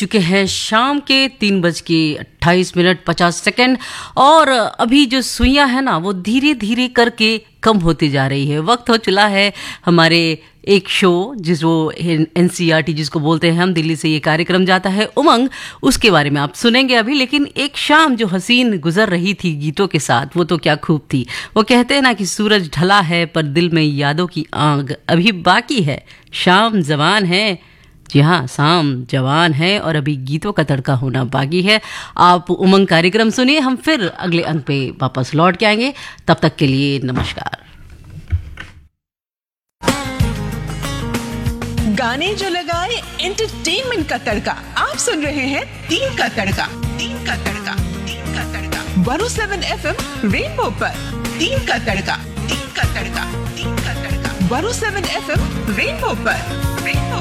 चुके हैं शाम के 3:28:50 और अभी जो सुइयां है ना वो धीरे धीरे करके कम होती जा रही है। वक्त हो चला है हमारे एक शो जिसको NCERT जिसको बोलते हैं हम, दिल्ली से ये कार्यक्रम जाता है उमंग, उसके बारे में आप सुनेंगे अभी। लेकिन एक शाम जो हसीन गुजर रही थी गीतों के साथ, वो तो क्या खूब थी। वो कहते हैं ना कि सूरज ढला है पर दिल में यादों की आग अभी बाकी है, शाम जवान है। जी हाँ, शाम जवान है और अभी गीतों का तड़का होना बाकी है। आप उमंग कार्यक्रम सुनिए, हम फिर अगले अंक पे वापस लौट के आएंगे। तब तक के लिए नमस्कार। गाने जो लगाए एंटरटेनमेंट का तड़का, आप सुन रहे हैं तीन का तड़का, तीन का तड़का, तीन का तड़का 107 FM रेनबो पर। तीन का तड़का, तीन का तड़का, तीन का तड़का 107 FM रेनबो पर। रेनबो